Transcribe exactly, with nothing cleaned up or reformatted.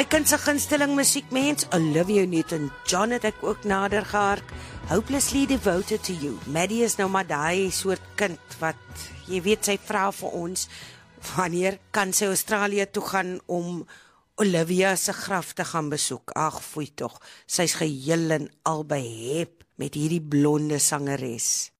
kind se gunsteling musiekmens, Olivia Newton-John het ek ook nader gehark. Hopelessly devoted to you. Maddie is nou maar daai soort kind wat, jy weet, sy vra vir ons, wanneer kan sy Australië toe gaan om Olivia se graf te gaan besoek? Ag, foei tog, sy's geheel en al behep met hierdie blonde sangeres.